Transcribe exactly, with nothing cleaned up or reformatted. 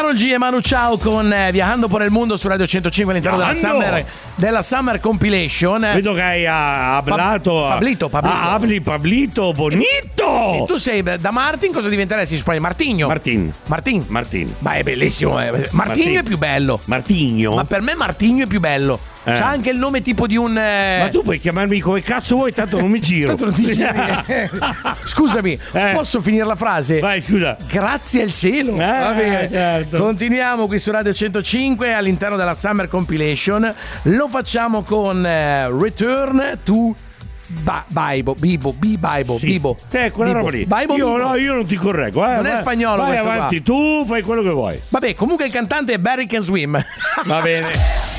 Karol G e Manu Chao con eh, Viajando por el Mundo su Radio centocinque all'interno della Summer, della Summer Compilation. Vedo che hai hablato. Pa- Pablito, Pablito. Ah, habli Pablito, bonito. E tu sei da Martin, cosa diventeresti in Spagna? Martigno. Martin. Martin. Martin. Ma è bellissimo. Eh. Martigno Martin. è più bello. Martigno. Ma per me Martigno è più bello. Eh. C'ha anche il nome tipo di un. Eh... Ma tu puoi chiamarmi come cazzo vuoi, tanto non mi giro. Tanto non ti giri. Scusami, Eh. posso finire la frase? Vai, scusa. Grazie al cielo. Eh, Va bene. certo. Continuiamo qui su Radio centocinque all'interno della Summer Compilation. Lo facciamo con eh, Return to Ba- Bible, Bibo, Bibo, Sì. Bibo. Te, quella Bibo. roba lì. Bible, io, Bibo. no, io non ti correggo. Eh. Non è Vai- spagnolo Vai questo qua. avanti, tu fai quello che vuoi. Vabbè, comunque il cantante è Barry Can Swim. Va bene.